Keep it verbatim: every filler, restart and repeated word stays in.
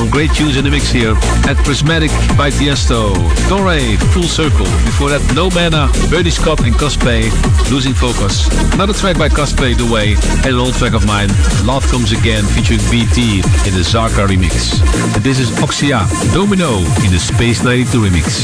great tunes in the mix here at Prismatic by Tiesto. Dore, Full Circle. Before that, No Manna, Bernie Scott and Cosplay, Losing Focus. Another track by Cosplay, The Way, and an old track of mine, Love Comes Again, featuring B T in the Zarka remix. And this is Oxia, Domino in the Space ninety-two remix.